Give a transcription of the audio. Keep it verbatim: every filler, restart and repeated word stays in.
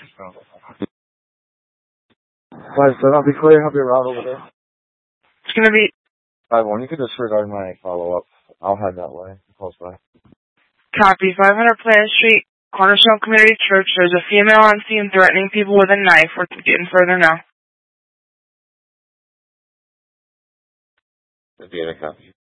Five seven, I'll be clear. I'll be around over there. It's gonna be Five one. You can disregard my follow up. I'll head that way. Close by. copy. five hundred Plant Street, Cornerstone Community Church. There's a female on scene threatening people with a knife. We're getting further now. That'd be a copy.